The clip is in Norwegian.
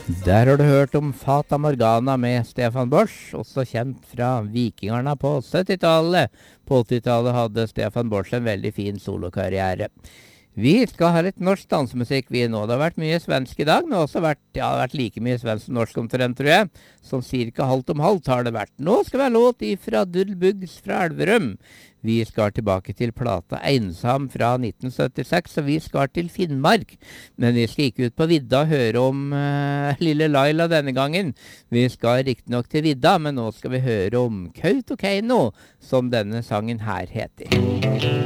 Der har du hørt om Fata Morgana med Stefan Borsch, også kjent fra Vikingarna på 70-tallet. På 80-tallet hadde Stefan Borsch en veldig fin solokarriere. Vi skal ha litt norsk dansemusikk vi nå. Det har vært mye svensk i dag, men det har også vært like mye svensk som norsk omtrent, tror jeg. Som cirka halvt om halvt har det vært. Nå skal vi ha låt ifra Dullbuggs fra Elverum. Vi skal tilbake til plata Einsam fra 1976, og vi skal til Finnmark. Men vi skal ikke ut på vidda og høre om lille Laila denne gangen. Vi skal riktignok til vidda, men nå skal vi høre om Kautokeino, som denne sangen her heter.